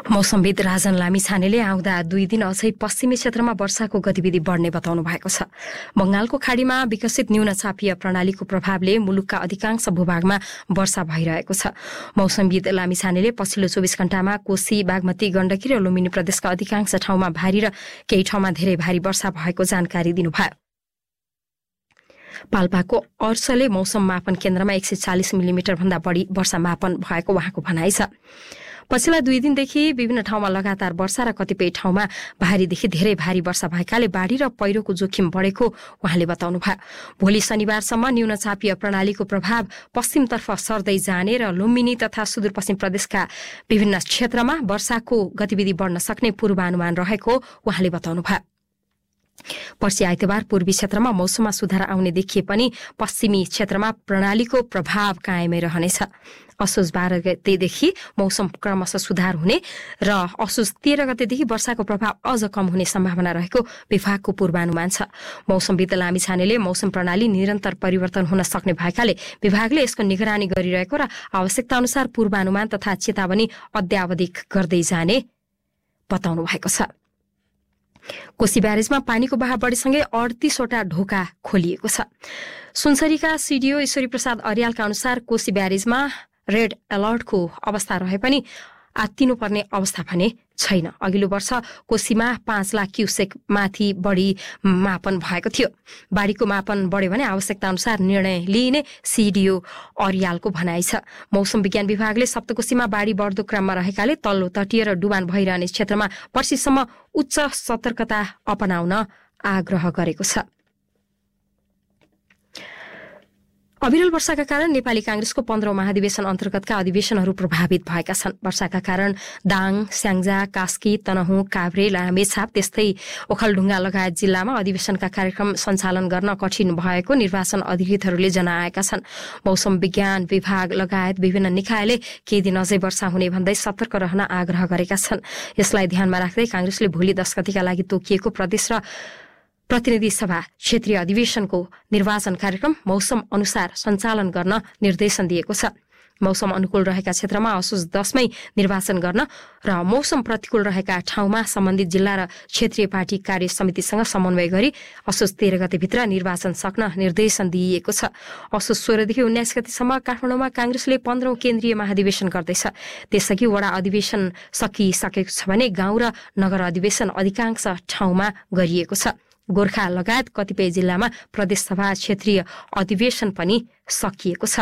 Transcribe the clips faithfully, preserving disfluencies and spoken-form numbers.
मौसमविद राजन लामिछानेले आउँदा दुई दिन अझै पश्चिमी क्षेत्रमा वर्षाको गतिविधि बढ्ने बताउनु भएको छ। बंगालको खाडीमा विकसित न्यूनचापीय प्रणालीको प्रभावले मुलुकका अधिकांश भूभागमा वर्षा भइरहेको छ। मौसमविद लामिछानेले पछिल्लो चौबिस घण्टामा कोशी, बागमती, गण्डकी र लुम्बिनी प्रदेशका अधिकांश ठाउँमा भारी र केही ठाउँमा धेरै भारी वर्षा भएको जानकारी दिनुभयो। पाल्पाको अर्सले मौसम मापन केन्द्रमा एक सय चालिस मिलिमिटर भन्दा बढी वर्षा मापन भएको उहाँको भनाइ छ। पछिल्ला दुई दिनदेखि विभिन्न ठाउँमा लगातार वर्षा र कतिपय ठाउँमा भारीदेखि धेरै भारी वर्षा भएकाले बाढी र पहिरोको जोखिम बढेको उहाँले बताउनुभयो। भोलि शनिबारसम्म न्यूनचापीय प्रणालीको प्रभाव पश्चिमतर्फ सर्दै जाने र लुम्बिनी तथा सुदूरपश्चिम प्रदेशका विभिन्न क्षेत्रमा वर्षाको गतिविधि बढ्न सक्ने पूर्वानुमान रहेको उहाँले बताउनुभयो। पर्सि आइतबार पूर्वी क्षेत्रमा मौसममा सुधार आउने देखिए पनि पश्चिमी क्षेत्रमा प्रणालीको प्रभाव कायमै रहनेछ। असोज बाह्र गतेदेखि मौसम क्रमशः सुधार हुने र असोज तेह्र गतेदेखि वर्षाको प्रभाव अझ कम हुने सम्भावना रहेको विभागको पूर्वानुमान छ। मौसमविद लामिछानेले मौसम प्रणाली निरन्तर परिवर्तन हुन सक्ने भएकाले विभागले यसको निगरानी गरिरहेको र आवश्यकता अनुसार पूर्वानुमान तथा चेतावनी अद्यावधिक गर्दै जाने बताउनु भएको छ। कोशी ब्यारेजमा पानीको बहाव बढेसँगै अडतीसवटा ढोका खोलिएको छ। सुनसरीका सिडिओ ईश्वरी प्रसाद अर्यालका अनुसार कोशी ब्यारेजमा रेड अलर्टको अवस्था रहे पनि आत्तिनुपर्ने अवस्था भने छैन। अघिल्लो वर्ष कोशीमा पाँच लाख क्युसेक माथि बढी मापन भएको थियो। बाढीको मापन बढ्यो भने आवश्यकता अनुसार निर्णय लिइने सिडिओ अर्यालको भनाइ छ। मौसम विज्ञान विभागले सप्तकोशीमा बाढी बढ्दो क्रममा रहेकाले तल्लो तटीय र डुबान भइरहने क्षेत्रमा पर्सिसम्म उच्च सतर्कता अपनाउन आग्रह गरेको छ। अविरल वर्षाका कारण नेपाली कांग्रेसको पन्ध्रौं महाधिवेशन अन्तर्गतका अधिवेशनहरू प्रभावित भएका छन्। वर्षाका कारण दाङ, स्याङ्जा, कास्की, तनहुँ, काभ्रे, रामेछाप त्यस्तै ओखलढुङ्गा लगायत जिल्लामा अधिवेशनका कार्यक्रम सञ्चालन गर्न कठिन भएको निर्वाचन अधिकृतहरूले जनाएका छन्। मौसम विज्ञान विभाग लगायत विभिन्न निकायले केही दिन अझै वर्षा हुने भन्दै सतर्क रहन आग्रह गरेका छन्। यसलाई ध्यानमा राख्दै कांग्रेसले भोलि दश गतिका लागि तोकिएको प्रदेश र प्रतिनिधि सभा क्षेत्रीय अधिवेशनको निर्वाचन कार्यक्रम मौसम अनुसार सञ्चालन गर्न निर्देशन दिएको छ। मौसम अनुकूल रहेका क्षेत्रमा असोज दसमै निर्वाचन गर्न र मौसम प्रतिकूल रहेका ठाउँमा सम्बन्धित जिल्ला र क्षेत्रीय पार्टी कार्य समितिसँग समन्वय गरी असोज तेह्र गतेभित्र निर्वाचन सक्न निर्देशन दिइएको छ। असोज सोह्रदेखि उन्नाइस गतेसम्म काठमाडौँमा कांग्रेसले पन्ध्रौं केन्द्रीय महाधिवेशन गर्दैछ। त्यसअघि वडा अधिवेशन सकिसकेको छ भने गाउँ र नगर अधिवेशन अधिकांश ठाउँमा गरिएको छ। गोर्खा लगायत कतिपय जिल्लामा प्रदेशसभा क्षेत्रीय अधिवेशन पनि सकिएको छ।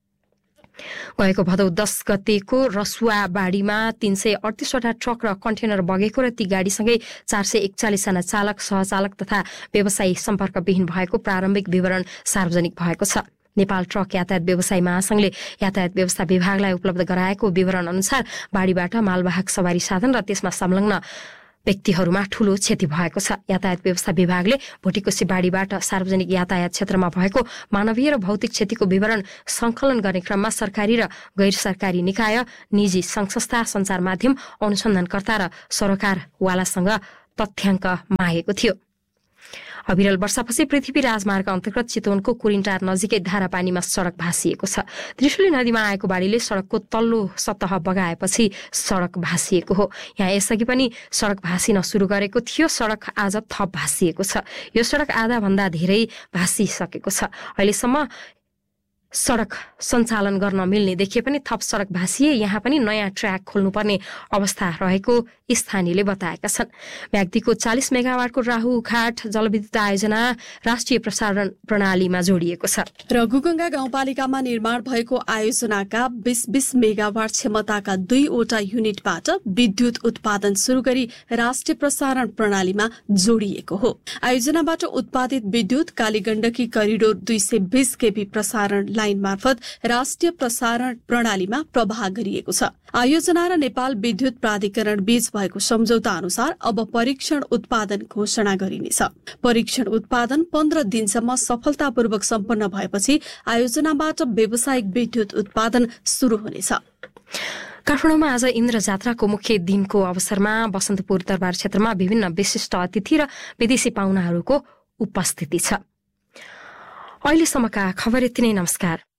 गएको भदौ दश गतेको रसुवा बाढीमा तीन सय अडतीसवटा ट्रक र कन्टेनर बगेको र ती गाडीसँगै चार सय एकचालिसजना चालक, सहचालक तथा व्यवसायी सम्पर्कविहीन भएको प्रारम्भिक विवरण सार्वजनिक भएको छ। नेपाल ट्रक यातायात व्यवसायी महासंघले यातायात व्यवस्था विभागलाई उपलब्ध गराएको विवरण अनुसार बाढीबाट मालवाहक सवारी साधन र त्यसमा संलग्न व्यक्तिहरूमा ठूलो क्षति भएको छ। यातायात व्यवस्था विभागले भोटेकोशी बाढीबाट सार्वजनिक यातायात क्षेत्रमा भएको मानवीय र भौतिक क्षतिको विवरण संकलन गर्ने क्रममा सरकारी र गैर सरकारी निकाय, निजी संघ संस्था, सञ्चार माध्यम, अनुसन्धानकर्ता र सरोकारवालासँग तथ्याङ्क मागेको थियो। अविरल वर्षापछि पृथ्वी राजमार्ग अन्तर्गत चितवनको कुरिन्टार नजिकै धारापानीमा सड़क भासिएको छ। त्रिशुली नदीमा आएको बाढीले सड़कको तल्लो सतह बगाएपछि सड़क भासिएको हो। यहाँ यसअघि पनि सड़क भासिन सुरु गरेको थियो। सड़क आज थप भासिएको छ। यो सड़क आधा भन्दा धेरै भासिसकेको छ। अहिलेसम्म सड़क सञ्चालन गर्न मिल्ने देखिए पनि थप सड़क भासिए यहाँ पनि नयाँ ट्र्याक खोल्नुपर्ने अवस्था रहेको स्थानीयले बताएका छन्। व्यक्तिको चालिस मेगावाटको राहु घाट जलविद्युत आयोजना राष्ट्रिय प्रसारण प्रणालीमा जोडिएको छ। रघुगंगा गाउँपालिकामा निर्माण भएको आयोजनाका बीस बीस मेगावाट क्षमताका दुईवटा युनिटबाट विद्युत उत्पादन शुरू गरी राष्ट्रिय प्रसारण प्रणालीमा जोडिएको हो। आयोजनाबाट उत्पादित विद्युत कालीगण्डकी करिडोर दुई सय बीस केभी प्रसारण लाइन मार्फत राष्ट्रिय प्रसारण प्रणालीमा प्रवाह गरिएको छ। आयोजना र नेपाल विद्युत प्राधिकरण बीच भएको सम्झौता अनुसार अब परीक्षण उत्पादन घोषणा गरिनेछ। परीक्षण उत्पादन पन्ध्र दिनसम्म सफलतापूर्वक सम्पन्न भएपछि आयोजनाबाट व्यावसायिक विद्युत उत्पादन शुरू हुनेछ। काठमाडौँमा आज इन्द्र जात्राको मुख्य दिनको अवसरमा बसन्तपुर दरबार क्षेत्रमा विभिन्न विशिष्ट अतिथि र विदेशी पाहुनाहरूको उपस्थिति छ। अहिलेसम्मका खबर यति नै। नमस्कार।